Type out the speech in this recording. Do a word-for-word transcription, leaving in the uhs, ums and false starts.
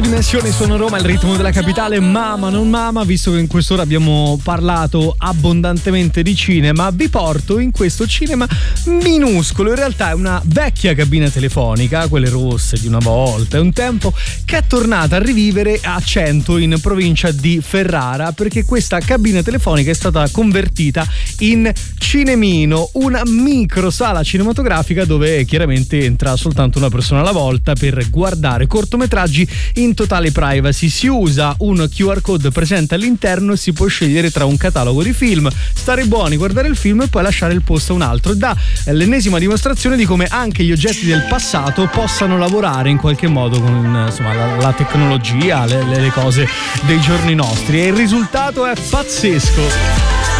Dimensioni Suono Roma, il ritmo della capitale. Mama non mama, visto che in quest'ora abbiamo parlato abbondantemente di cinema, vi porto in questo cinema minuscolo. In realtà è una vecchia cabina telefonica, quelle rosse di una volta, è un tempo, che è tornata a rivivere a Cento, in provincia di Ferrara, perché questa cabina telefonica è stata convertita in cinemino, una micro sala cinematografica dove chiaramente entra soltanto una persona alla volta per guardare cortometraggi in totale privacy. Si usa un Q R code presente all'interno e si può scegliere tra un catalogo di film, stare buoni, guardare il film e poi lasciare il posto a un altro. Da l'ennesima dimostrazione di come anche gli oggetti del passato possano lavorare in qualche modo con, insomma, la, la tecnologia, le, le cose dei giorni nostri, e il risultato è pazzesco.